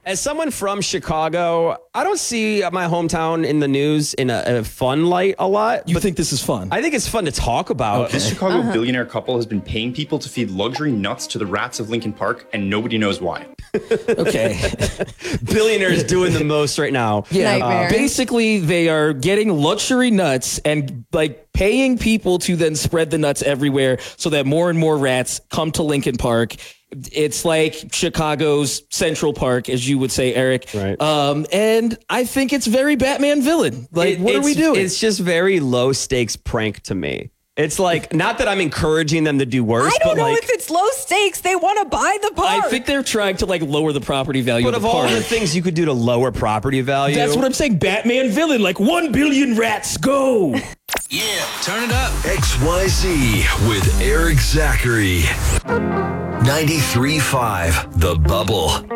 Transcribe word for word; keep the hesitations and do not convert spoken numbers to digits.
As someone from Chicago, I don't see my hometown in the news in a, a fun light a lot. You but think this is fun? I think it's fun to talk about. Okay. This Chicago uh-huh. billionaire couple has been paying people to feed luxury nuts to the rats of Lincoln Park, and nobody knows why. Okay. Billionaires doing the most right now. Yeah. Uh, basically, they are getting luxury nuts and like paying people to then spread the nuts everywhere so that more and more rats come to Lincoln Park. It's like Chicago's Central Park, as you would say, Eric. Right. Um, and I think it's very Batman villain. Like, it, what are we doing? It's just very low stakes prank to me. It's like, not that I'm encouraging them to do worse. I don't but know like, if it's low stakes. They want to buy the park. I think they're trying to like lower the property value but of the of all park. the things you could do to lower property value. That's what I'm saying. Batman villain, like one billion rats, go. Yeah, turn it up. X Y Z with Eric Zachary. ninety-three point five The Bubble.